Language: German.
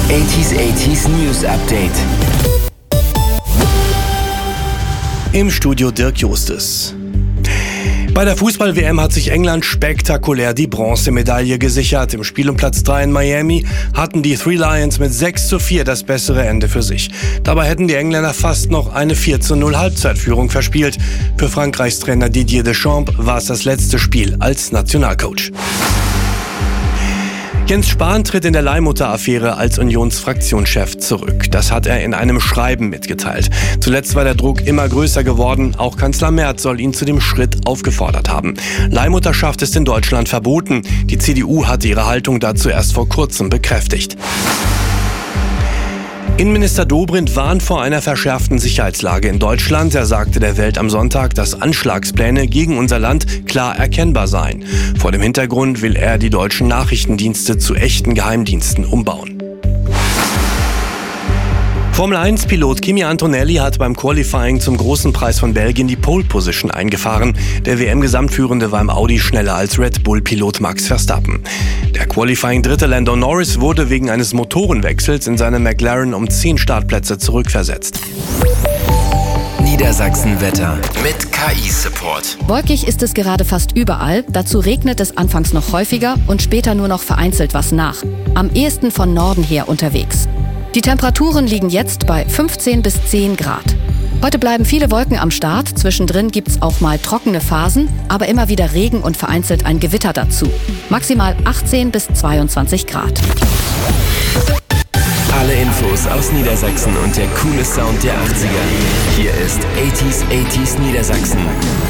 80s News Update. Im Studio Dirk Justes. Bei der Fußball-WM hat sich England spektakulär die Bronzemedaille gesichert. Im Spiel um Platz 3 in Miami hatten die Three Lions mit 6:4 das bessere Ende für sich. Dabei hätten die Engländer fast noch eine 4:0 Halbzeitführung verspielt. Für Frankreichs Trainer Didier Deschamps war es das letzte Spiel als Nationalcoach. Jens Spahn tritt in der Leihmutter-Affäre als Unionsfraktionschef zurück. Das hat er in einem Schreiben mitgeteilt. Zuletzt war der Druck immer größer geworden. Auch Kanzler Merz soll ihn zu dem Schritt aufgefordert haben. Leihmutterschaft ist in Deutschland verboten. Die CDU hatte ihre Haltung dazu erst vor kurzem bekräftigt. Innenminister Dobrindt warnt vor einer verschärften Sicherheitslage in Deutschland. Er sagte der Welt am Sonntag, dass Anschlagspläne gegen unser Land klar erkennbar seien. Vor dem Hintergrund will er die deutschen Nachrichtendienste zu echten Geheimdiensten umbauen. Formel-1-Pilot Kimi Antonelli hat beim Qualifying zum Großen Preis von Belgien die Pole-Position eingefahren. Der WM-Gesamtführende war im Audi schneller als Red Bull-Pilot Max Verstappen. Der Qualifying-Dritte Lando Norris wurde wegen eines Motorenwechsels in seinem McLaren um 10 Startplätze zurückversetzt. Niedersachsen-Wetter mit KI-Support. Wolkig ist es gerade fast überall. Dazu regnet es anfangs noch häufiger und später nur noch vereinzelt was nach. Am ehesten von Norden her unterwegs. Die Temperaturen liegen jetzt bei 15 bis 10 Grad. Heute bleiben viele Wolken am Start. Zwischendrin gibt's auch mal trockene Phasen, aber immer wieder Regen und vereinzelt ein Gewitter dazu. Maximal 18 bis 22 Grad. Alle Infos aus Niedersachsen und der coole Sound der 80er. Hier ist 80s Niedersachsen.